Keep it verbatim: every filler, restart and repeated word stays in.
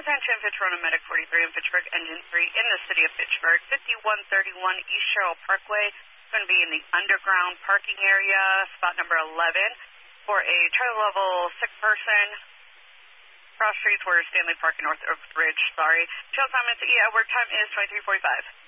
Attention, Fitchburg Medic forty-three and Fitchburg Engine three in the city of Fitchburg, fifty-one thirty-one East Sherrill Parkway. It's going to be in the underground parking area, spot number eleven, for a trailer level sick person. Cross streets where Stanley Park and North Oak Ridge, sorry. Trail time is E. Edward, time is twenty-three forty-five.